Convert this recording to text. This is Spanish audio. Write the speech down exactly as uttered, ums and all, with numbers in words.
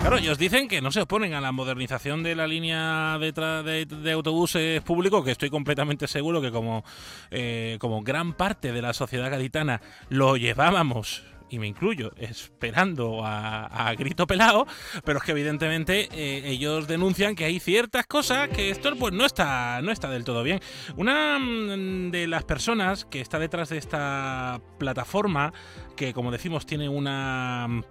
Claro, ellos dicen que no se oponen a la modernización de la línea de, tra- de, de autobuses públicos, que estoy completamente seguro que como, eh, como gran parte de la sociedad gaditana lo llevábamos, y me incluyo, esperando a, a grito pelado, pero es que evidentemente eh, ellos denuncian que hay ciertas cosas que esto pues no está, no está del todo bien. Una mm, de las personas que está detrás de esta plataforma, que como decimos tiene una